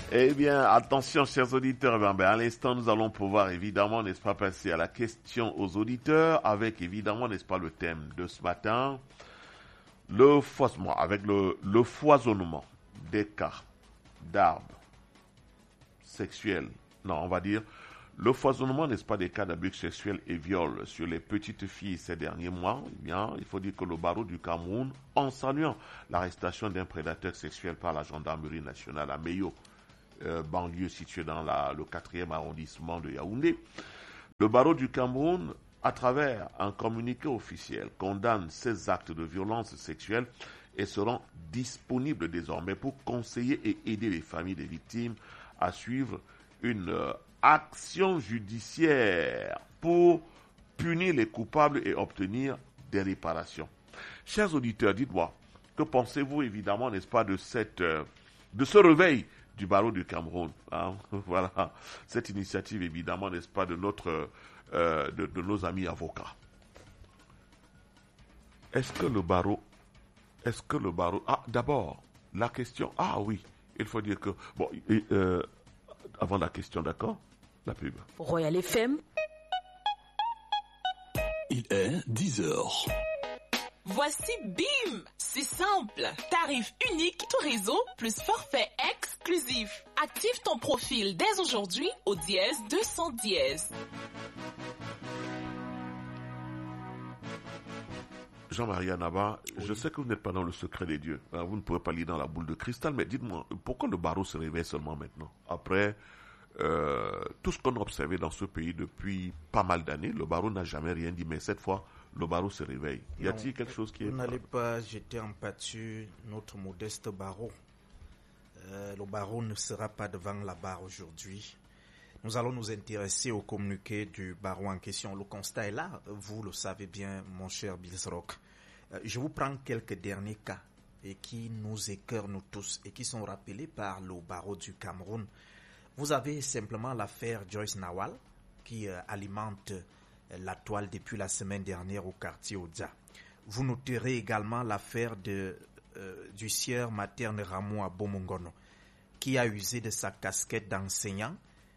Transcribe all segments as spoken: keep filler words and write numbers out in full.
Eh bien, attention, chers auditeurs, eh bien, ben, à l'instant, nous allons pouvoir, évidemment, n'est-ce pas, passer à la question aux auditeurs, avec, évidemment, n'est-ce pas, le thème de ce matin, le foisonnement, avec le, le foisonnement des cas d'arbres sexuels. Non, on va dire, le foisonnement, n'est-ce pas, des cas d'abus sexuels et viols sur les petites filles ces derniers mois. Eh bien, il faut dire que le barreau du Cameroun, en saluant l'arrestation d'un prédateur sexuel par la gendarmerie nationale à Meyo, Euh, banlieue située dans la, le quatrième arrondissement de Yaoundé. Le barreau du Cameroun, à travers un communiqué officiel, condamne ces actes de violence sexuelle et seront disponibles désormais pour conseiller et aider les familles des victimes à suivre une euh, action judiciaire pour punir les coupables et obtenir des réparations. Chers auditeurs, dites-moi, que pensez-vous évidemment, n'est-ce pas, de cette, euh, de ce réveil du barreau du Cameroun, hein? Voilà, cette initiative évidemment, n'est-ce pas, de notre, euh, de, de nos amis avocats. Est-ce que le barreau, est-ce que le barreau, ah, d'abord, la question, ah oui, il faut dire que, bon, euh, avant la question, d'accord, la pub. Royal F M. Il est dix heures. Voici B I M, c'est simple. Tarif unique, tout réseau, plus forfait exclusif. Active ton profil dès aujourd'hui au dièse deux cents dièse. Jean-Marie Anaba, oui. Je sais que vous n'êtes pas dans le secret des dieux. Hein, vous ne pourrez pas lire dans la boule de cristal, mais dites-moi, pourquoi le barreau se réveille seulement maintenant? Après euh, tout ce qu'on a observé dans ce pays depuis pas mal d'années, le barreau n'a jamais rien dit, mais cette fois, le barreau se réveille. Y a-t-il non, quelque chose qui est... Vous n'allez pas jeter en pâture notre modeste barreau. Euh, le barreau ne sera pas devant la barre aujourd'hui. Nous allons nous intéresser au communiqué du barreau en question. Le constat est là, vous le savez bien, mon cher Bilsrock. Euh, je vous prends quelques derniers cas et qui nous écœurent nous tous et qui sont rappelés par le barreau du Cameroun. Vous avez simplement l'affaire Joyce Nawal qui euh, alimente la toile depuis la semaine dernière au quartier Odia. Vous noterez également l'affaire de, euh, du sieur materne Ramon à Bomongono, qui a usé de sa casquette d'enseignant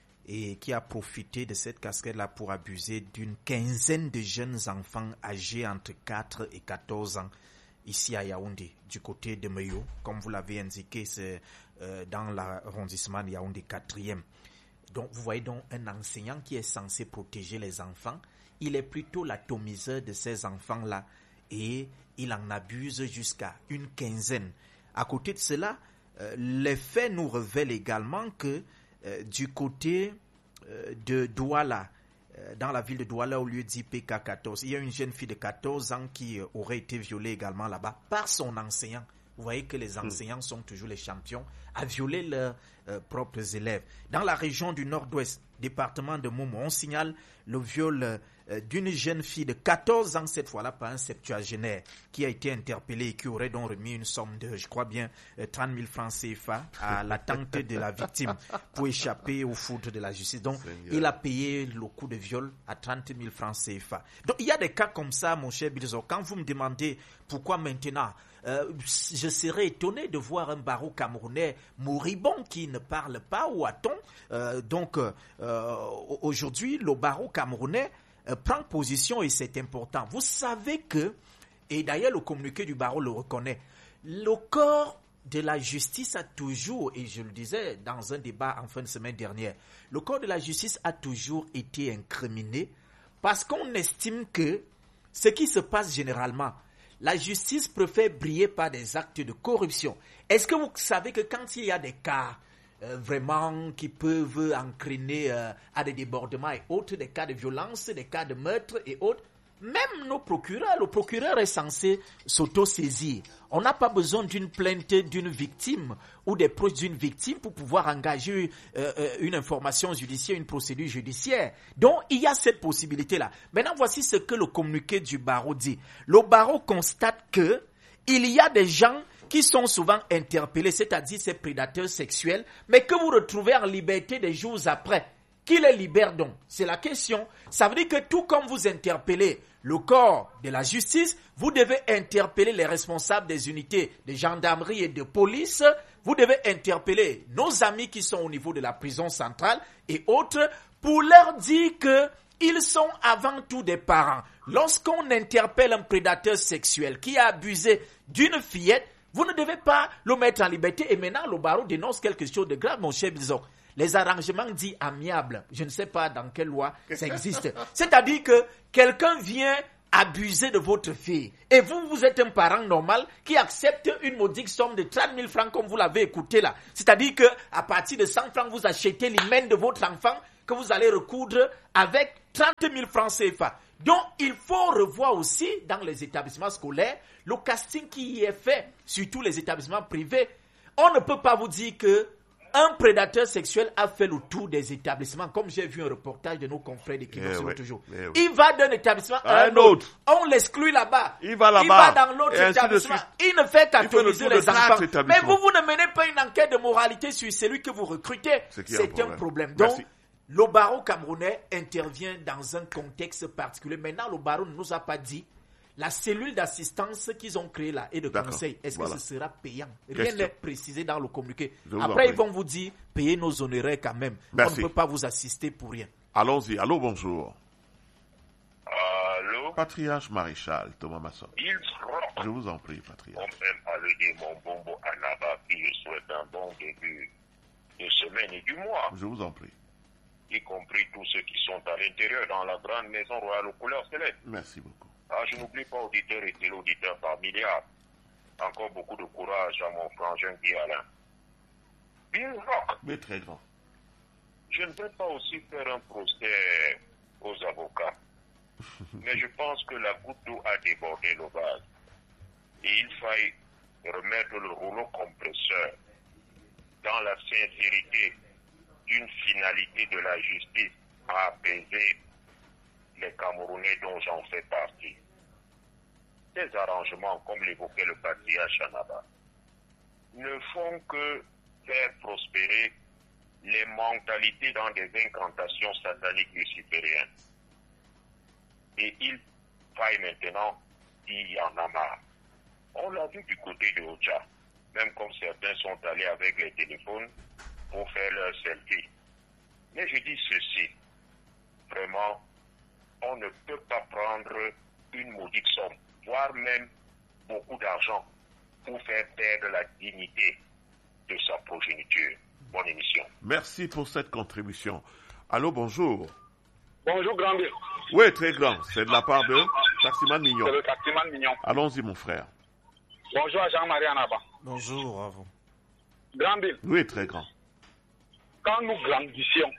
et qui a profité de cette casquette-là pour abuser d'une quinzaine de jeunes enfants âgés entre quatre et quatorze ans, ici à Yaoundé, du côté de Meyo. Comme vous l'avez indiqué, c'est euh, dans l'arrondissement de Yaoundé quatrième. Donc, vous voyez donc un enseignant qui est censé protéger les enfants. Il est plutôt l'atomiseur de ces enfants-là et il en abuse jusqu'à une quinzaine. À côté de cela, euh, les faits nous révèlent également que euh, du côté euh, de Douala, euh, dans la ville de Douala, au lieu d'I P K quatorze, il y a une jeune fille de quatorze ans qui euh, aurait été violée également là-bas par son enseignant. Vous voyez que les enseignants sont toujours les champions à violer leurs euh, propres élèves. Dans la région du Nord-Ouest, département de Momo, on signale le viol euh, d'une jeune fille de quatorze ans, cette fois-là par un septuagénaire, qui a été interpellé et qui aurait donc remis une somme de, je crois bien, euh, trente mille francs C F A à la tante de la victime pour échapper aux foudres de la justice. Donc, Seigneur. Il a payé le coût de viol à trente mille francs C F A. Donc, il y a des cas comme ça, mon cher Bilzo. Quand vous me demandez pourquoi maintenant, Euh, je serais étonné de voir un barreau camerounais moribond qui ne parle pas ou a-t-on. Euh, donc, euh, aujourd'hui, le barreau camerounais euh, prend position et c'est important. Vous savez que, et d'ailleurs le communiqué du barreau le reconnaît, le corps de la justice a toujours, et je le disais dans un débat en fin de semaine dernière, le corps de la justice a toujours été incriminé parce qu'on estime que ce qui se passe généralement, la justice préfère briller par des actes de corruption. Est-ce que vous savez que quand il y a des cas euh, vraiment qui peuvent entraîner euh, à des débordements et autres, des cas de violence, des cas de meurtre et autres, même nos procureurs, le procureur est censé s'auto-saisir. On n'a pas besoin d'une plainte d'une victime ou des proches d'une victime pour pouvoir engager euh, euh, une information judiciaire, une procédure judiciaire. Donc, il y a cette possibilité-là. Maintenant, voici ce que le communiqué du barreau dit. Le barreau constate que il y a des gens qui sont souvent interpellés, c'est-à-dire ces prédateurs sexuels, mais que vous retrouvez en liberté des jours après. Qui les libère donc? C'est la question. Ça veut dire que tout comme vous interpellez le corps de la justice, vous devez interpeller les responsables des unités de gendarmerie et de police vous devez interpeller nos amis qui sont au niveau de la prison centrale et autres pour leur dire que ils sont avant tout des parents. Lorsqu'on interpelle un prédateur sexuel qui a abusé d'une fillette, vous ne devez pas le mettre en liberté. Et maintenant, le barreau dénonce quelque chose de grave, mon cher Bilzok. Les arrangements dits amiables, je ne sais pas dans quelle loi ça existe. C'est-à-dire que quelqu'un vient abuser de votre fille. Et vous, vous êtes un parent normal qui accepte une modique somme de trente mille francs comme vous l'avez écouté là. C'est-à-dire que à partir de cent francs, vous achetez l'hymen de votre enfant que vous allez recoudre avec trente mille francs C F A. Donc, il faut revoir aussi dans les établissements scolaires le casting qui y est fait, surtout les établissements privés. On ne peut pas vous dire que un prédateur sexuel a fait le tour des établissements, comme j'ai vu un reportage de nos confrères de Kino, eh oui, toujours. Eh oui. Il va d'un établissement à un un autre. autre. On l'exclut là-bas. Il va là-bas. Il va dans l'autre Et ainsi de établissement. suite. Il ne fait Il fait le qu'autoriser tour de les quatre enfants. Mais établissements. vous, vous ne menez pas une enquête de moralité sur celui que vous recrutez. C'est qu'il y a un C'est un problème. problème. Donc, Merci. le barreau camerounais intervient dans un contexte particulier. Maintenant, le barreau ne nous a pas dit la cellule d'assistance qu'ils ont créée là et de D'accord. conseil, est-ce Voilà. que ce sera payant? Rien Question. n'est précisé dans le communiqué. Je vous en Après, prie. ils vont vous dire, payez nos honoraires quand même. Merci. On ne peut pas vous assister pour rien. Allons-y. Allô, bonjour. Allô, Patriarche Maréchal Thomas Masson. il sera. Je vous en prie, On patriarche. peut parler de mon bombo Anaba qui je souhaite un bon début de semaine et du mois, Je vous en prie. y compris tous ceux qui sont à l'intérieur dans la grande maison royale aux couleurs célestes. Merci beaucoup. Ah, je n'oublie pas auditeur et téléauditeur par milliards. Encore beaucoup de courage à mon frangin Guy Alain. Bien rock, Mais très grand. je ne vais pas aussi faire un procès aux avocats. Mais je pense que la goutte d'eau a débordé le vase. Et il faille remettre le rouleau compresseur dans la sincérité d'une finalité de la justice à apaiser les Camerounais dont j'en fais partie. Ces arrangements, comme l'évoquait le patriarche Anaba, ne font que faire prospérer les mentalités dans des incantations sataniques lucifériennes. Et il faille maintenant, il y en a marre. On l'a vu du côté de Ocha, même comme certains sont allés avec les téléphones pour faire leur selfie. Mais je dis ceci, vraiment, on ne peut pas prendre une maudite somme, voire même beaucoup d'argent, pour faire perdre la dignité de sa progéniture. Bonne émission. Merci pour cette contribution. Allô, bonjour. Bonjour, grand Bill. Oui, très grand. C'est de la part de Taximan Mignon. C'est le taximan mignon. Allons-y, mon frère. Bonjour à Jean-Marie Anaba. Bonjour à vous. Grand Bill, Oui, très grand. quand nous grandissions,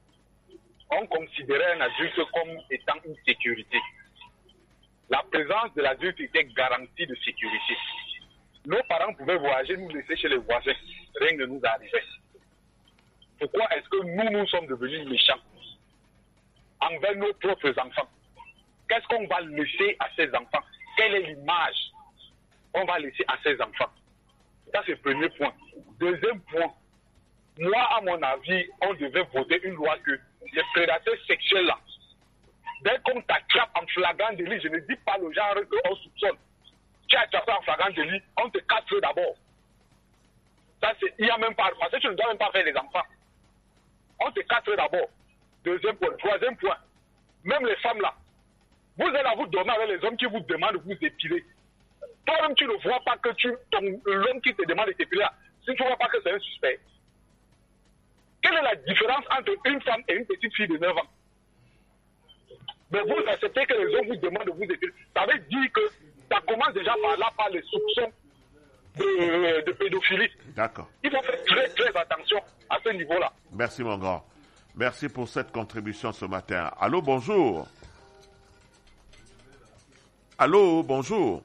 on considérait un adulte comme étant une sécurité. La présence de l'adulte était garantie de sécurité. Nos parents pouvaient voyager, nous laisser chez les voisins. Rien ne nous arrivait. Pourquoi est-ce que nous, nous sommes devenus méchants envers nos propres enfants? Qu'est-ce qu'on va laisser à ces enfants? Quelle est l'image qu'on va laisser à ces enfants? Ça, c'est le premier point. Deuxième point, moi, à mon avis, on devait voter une loi que les prédateurs sexuels, là, dès qu'on t'attrape en flagrant délit, je ne dis pas le genre qu'on soupçonne. Tu as attrapé en flagrant délit, on te casse d'abord. Ça, c'est, il y a même pas, parce que tu ne dois même pas faire les enfants. On te casse d'abord. Deuxième point. Troisième point. Même les femmes là, vous allez à vous dormir avec les hommes qui vous demandent de vous épiler. Toi-même, tu ne vois pas que tu, ton, l'homme qui te demande de t'épiler là, si tu ne vois pas que c'est un suspect. Quelle est la différence entre une femme et une petite fille de neuf ans? Mais vous acceptez que les hommes vous demandent de vous épiler. Ça veut dire que ça commence déjà par là, par les soupçons de, de pédophilie. D'accord. Il faut faire très, très attention à ce niveau-là. Merci, mon grand. Merci pour cette contribution ce matin. Allô, bonjour. Allô, bonjour.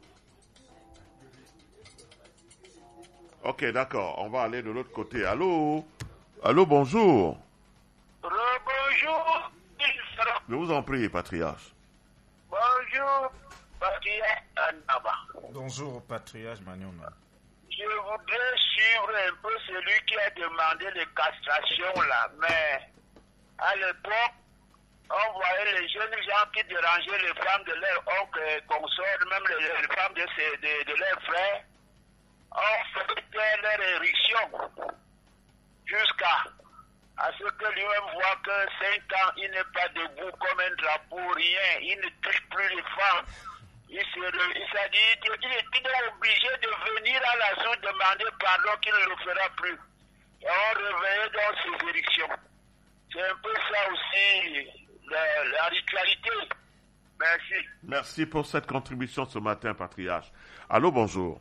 Ok, d'accord. On va aller de l'autre côté. Allô. Allô, bonjour. Bonjour, Je vous en prie, patriarche. bonjour, patriarche Anaba. Bonjour, patriarche Magnon. Je voudrais suivre un peu celui qui a demandé les castrations là, mais à l'époque, on voyait les jeunes gens qui dérangeaient les femmes de leurs oncles et consorts, même les, les femmes de, ses, de, de leurs frères. ont fait leur érection jusqu'à à ce que lui-même voit que cinq ans, il n'est pas debout comme un drapeau, rien, il ne touche plus les femmes. Il s'est dit qu'il est obligé de venir à la source demander pardon qu'il ne le fera plus. Et on réveillait dans ses érections. C'est un peu ça aussi, la, la ritualité. Merci. Merci pour cette contribution ce matin, Patriarche. Allô, bonjour.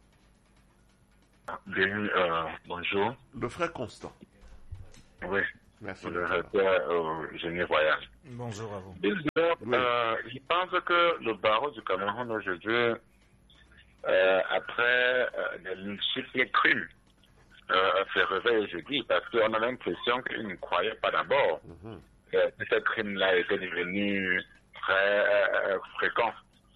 Bien, euh, bonjour. Le frère Constant. Oui. Merci. Le repère au génie voyage. Bonjour à vous. Donc, oui. euh, je pense que le barreau du Cameroun aujourd'hui, euh, après euh, les multiples crimes, euh, se réveille aujourd'hui parce qu'on a l'impression qu'ils ne croyaient pas d'abord mm-hmm. euh, que ce crime-là était devenu très euh, fréquent.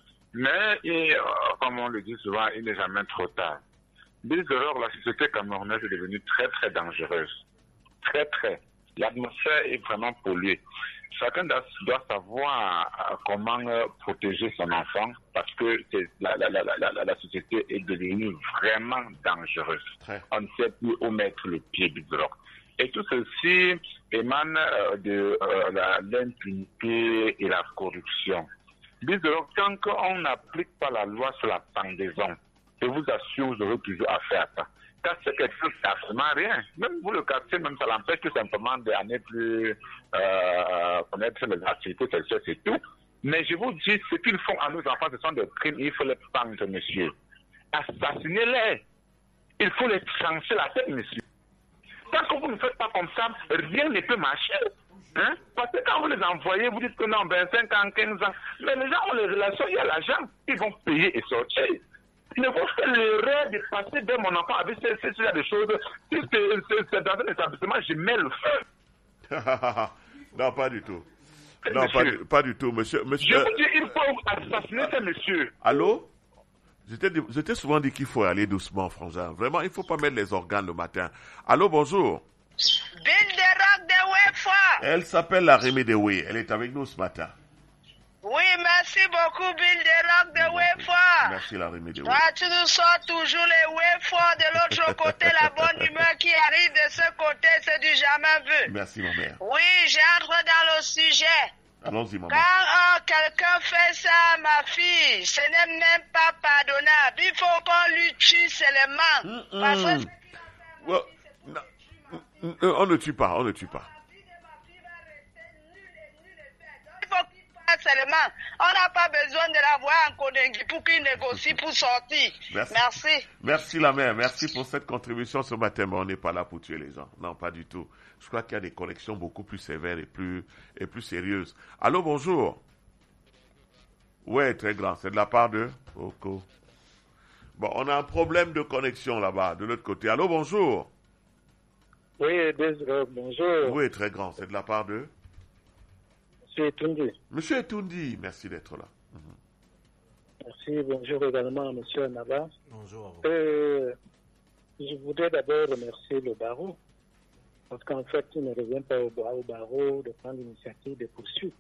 Mais, et, euh, comme on le dit souvent, il n'est jamais trop tard. Dès lors, la société camerounaise est devenue très très dangereuse. Très très. L'atmosphère est vraiment polluée. Chacun doit savoir comment protéger son enfant parce que la, la, la, la, la société est devenue vraiment dangereuse. Très. On ne sait plus où mettre le pied du bloc. Et tout ceci émane de euh, la, l'impunité et la corruption. Disons, tant qu'on n'applique pas la loi sur la pendaison, je vous assure, vous aurez toujours affaire à ça. Car c'est quelque chose qui n'a absolument rien. Même vous le cassez, même ça l'empêche tout simplement d'aller plus euh, connaître les activités sexuelles, c'est tout. Mais je vous dis, ce qu'ils font à nos enfants, ce sont des crimes, il faut les pendre, monsieur. Assassinez-les. Il faut les trancher la tête, monsieur. Tant que vous ne faites pas comme ça, rien ne peut marcher. Hein? Parce que quand vous les envoyez, vous dites que non, vingt-cinq ans, quinze ans, mais les gens ont les relations, il y a l'argent, ils vont payer et sortir. Il ne faut faire l'erreur de passer vers mon enfant avec ce, ce, ce genre de choses. Si c'est, c'est dans un établissement, je mets le feu. Non, pas du tout. Non, pas du, pas du tout, monsieur. monsieur je vous dis, il faut assassiner ce monsieur. Allô? J'étais, j'étais souvent dit qu'il faut aller doucement, frangin. Vraiment, il ne faut pas mettre les organes le matin. Allô, bonjour. Bill de Rock de Wefa. Elle s'appelle la Rémi de Wé. Elle est avec nous ce matin. Oui, merci beaucoup, Bill de Rock de Wefa. Merci, la Rémi de Wé. Toi, tu nous sors toujours les Wefa de l'autre côté, la bonne humeur qui arrive de ce côté, c'est du jamais vu. Merci, ma mère. Oui, j'entre dans le sujet. Allons-y, maman. Quand oh, quelqu'un fait ça à ma fille, ce n'est même pas pardonnable. Il faut qu'on lui tue seulement. Mm-mm. Parce que well, no, no, on ne tue pas, on ne tue pas. Il faut qu'il fasse seulement. On n'a pas besoin de l'avoir en Kondengi pour qu'il négocie pour sortir. Merci. Merci. Merci, la mère. Merci pour cette contribution ce matin, mais on n'est pas là pour tuer les gens. Non, pas du tout. Je crois qu'il y a des connexions beaucoup plus sévères et plus, et plus sérieuses. Allô, bonjour. Ouais, très grand. C'est de la part de Oko. Bon, on a un problème de connexion là-bas, de l'autre côté. Allô, bonjour. Oui, désolé, bonjour. Oui, très grand. C'est de la part de Monsieur Etundi. Monsieur Etundi, merci d'être là. Mm-hmm. Merci, bonjour également à Monsieur Naba. Bonjour à vous. Euh, je voudrais d'abord remercier le barreau, parce qu'en fait, il ne revient pas au, au barreau de prendre l'initiative de poursuite.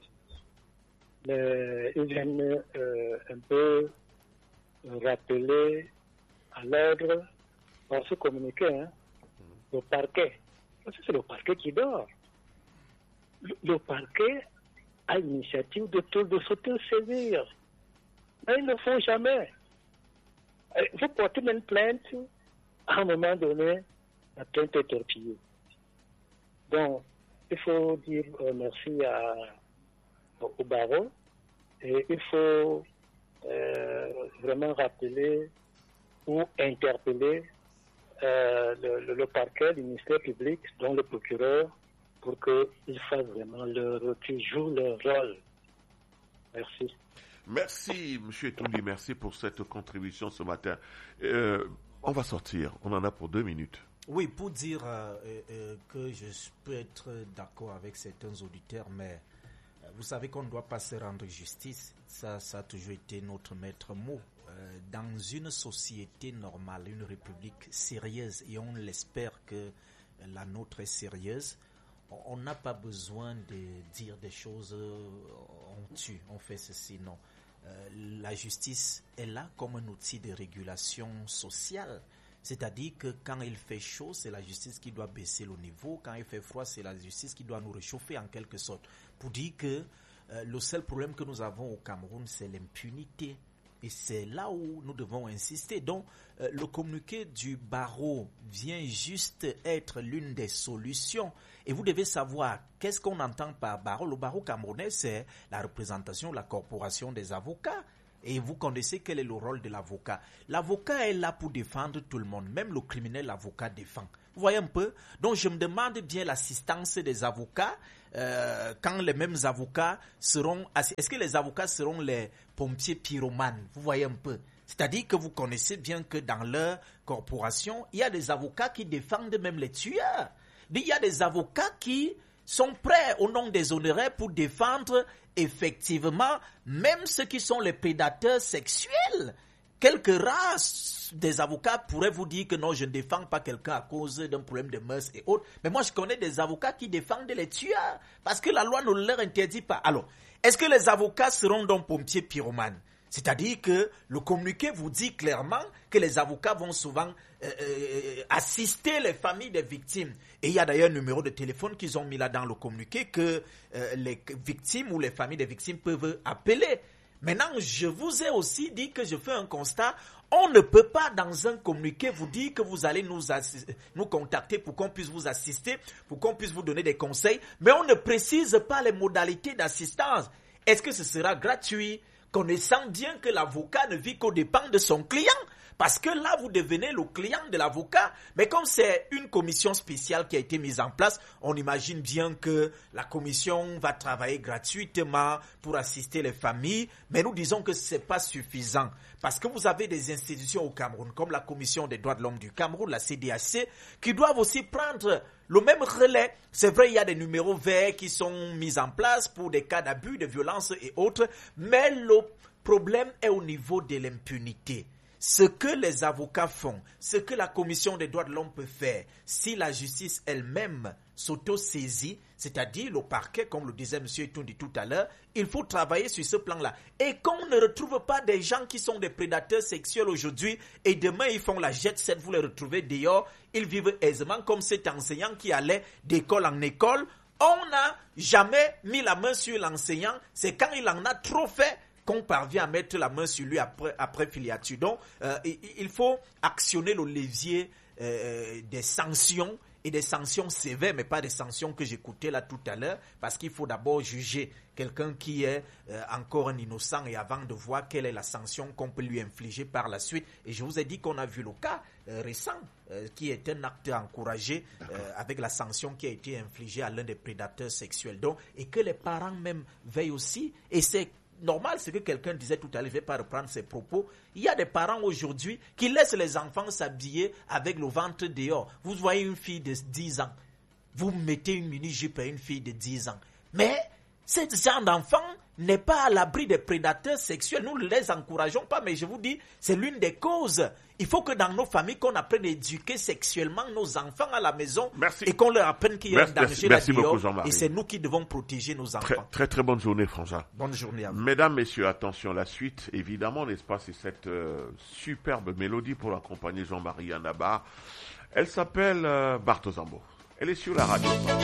Mais il vient euh, un peu rappeler à l'ordre dans ce communiqué, hein, mm-hmm. le parquet. Parce que c'est le parquet qui dort. Le, le parquet a l'initiative de, de s'auto-saisir. Mais ils ne le font jamais. Vous portez une plainte, à un moment donné, la plainte est torpillée. Donc, il faut dire euh, merci à, au barreau et il faut euh, vraiment rappeler ou interpeller euh, le, le, le parquet, le ministère public, dont le procureur, pour qu'ils fassent vraiment leur, qu'ils jouent leur rôle. Merci. Merci, M. Toundi, merci pour cette contribution ce matin. Euh, on va sortir, on en a pour deux minutes. Oui, pour dire euh, euh, que je peux être d'accord avec certains auditeurs, mais euh, vous savez qu'on ne doit pas se rendre justice. Ça, ça a toujours été notre maître mot. Euh, dans une société normale, une république sérieuse, et on l'espère que la nôtre est sérieuse, on n'a pas besoin de dire des choses, on tue, on fait ceci, non. Euh, la justice est là comme un outil de régulation sociale. C'est-à-dire que quand il fait chaud, c'est la justice qui doit baisser le niveau. Quand il fait froid, c'est la justice qui doit nous réchauffer en quelque sorte. Pour dire que euh, le seul problème que nous avons au Cameroun, c'est l'impunité. Et c'est là où nous devons insister. Donc, euh, le communiqué du barreau vient juste être l'une des solutions. Et vous devez savoir, qu'est-ce qu'on entend par barreau? Le barreau camerounais, c'est la représentation, la corporation des avocats. Et vous connaissez quel est le rôle de l'avocat. L'avocat est là pour défendre tout le monde. Même le criminel, l'avocat défend. Vous voyez un peu? Donc, je me demande bien l'assistance des avocats. Euh, quand les mêmes avocats seront... Est-ce que les avocats seront les pompiers pyromanes? Vous voyez un peu? C'est-à-dire que vous connaissez bien que dans leur corporation, il y a des avocats qui défendent même les tueurs. Il y a des avocats qui sont prêts au nom des honoraires pour défendre effectivement même ceux qui sont les prédateurs sexuels. Quelques rares des avocats pourraient vous dire que non, je ne défends pas quelqu'un à cause d'un problème de mœurs et autres. Mais moi, je connais des avocats qui défendent les tueurs parce que la loi ne leur interdit pas. Alors, est-ce que les avocats seront donc pompiers pyromanes? C'est-à-dire que le communiqué vous dit clairement que les avocats vont souvent euh, euh, assister les familles des victimes. Et il y a d'ailleurs un numéro de téléphone qu'ils ont mis là dans le communiqué que euh, les victimes ou les familles des victimes peuvent appeler. Maintenant, je vous ai aussi dit que je fais un constat. On ne peut pas, dans un communiqué, vous dire que vous allez nous, nous contacter pour qu'on puisse vous assister, pour qu'on puisse vous donner des conseils, mais on ne précise pas les modalités d'assistance. Est-ce que ce sera gratuit, connaissant bien que l'avocat ne vit qu'aux dépens de son client? Parce que là, vous devenez le client de l'avocat. Mais comme c'est une commission spéciale qui a été mise en place, on imagine bien que la commission va travailler gratuitement pour assister les familles. Mais nous disons que ce n'est pas suffisant. Parce que vous avez des institutions au Cameroun, comme la Commission des droits de l'homme du Cameroun, la C D H C, qui doivent aussi prendre le même relais. C'est vrai, il y a des numéros verts qui sont mis en place pour des cas d'abus, de violence et autres. Mais le problème est au niveau de l'impunité. Ce que les avocats font, ce que la Commission des droits de l'homme peut faire, si la justice elle-même s'auto-saisit, c'est-à-dire le parquet, comme le disait M. Etoundi tout à l'heure, il faut travailler sur ce plan-là. Et qu'on ne retrouve pas des gens qui sont des prédateurs sexuels aujourd'hui et demain ils font la jet set, vous les retrouvez dehors, ils vivent aisément comme cet enseignant qui allait d'école en école. On n'a jamais mis la main sur l'enseignant, c'est quand il en a trop fait qu'on parvient à mettre la main sur lui après, après filiature. Donc, euh, il faut actionner le levier euh, des sanctions et des sanctions sévères, mais pas des sanctions que j'écoutais là tout à l'heure, parce qu'il faut d'abord juger quelqu'un qui est euh, encore un innocent et avant de voir quelle est la sanction qu'on peut lui infliger par la suite. Et je vous ai dit qu'on a vu le cas euh, récent, euh, qui est un acte encouragé euh, avec la sanction qui a été infligée à l'un des prédateurs sexuels. Donc, et que les parents même veillent aussi, et c'est normal, ce que quelqu'un disait tout à l'heure, je ne vais pas reprendre ses propos. Il y a des parents aujourd'hui qui laissent les enfants s'habiller avec le ventre dehors. Vous voyez une fille de dix ans, vous mettez une mini-jupe à une fille de dix ans. Mais ce genre d'enfant n'est pas à l'abri des prédateurs sexuels. Nous ne les encourageons pas, mais je vous dis, c'est l'une des causes. Il faut que dans nos familles, qu'on apprenne à éduquer sexuellement nos enfants à la maison. Merci. Et qu'on leur apprenne qu'il y a merci, un danger merci, là-dehors. merci beaucoup, et c'est nous qui devons protéger nos enfants. Très, très, très bonne journée, François. Bonne journée à vous. Mesdames, messieurs, attention, la suite, évidemment, n'est-ce pas, c'est cette euh, superbe mélodie pour accompagner Jean-Marie Anaba. Elle s'appelle euh, Barthes Zambo. Elle est sur la radio.